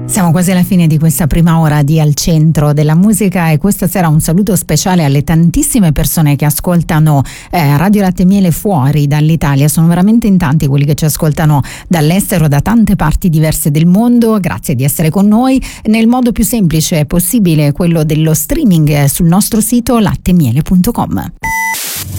Siamo quasi alla fine di questa prima ora di Al Centro della Musica, e questa sera un saluto speciale alle tantissime persone che ascoltano Radio Latte e Miele fuori dall'Italia. Sono veramente in tanti quelli che ci ascoltano dall'estero, da tante parti diverse del mondo. Grazie di essere con noi nel modo più semplice possibile, quello dello streaming sul nostro sito latteemiele.com.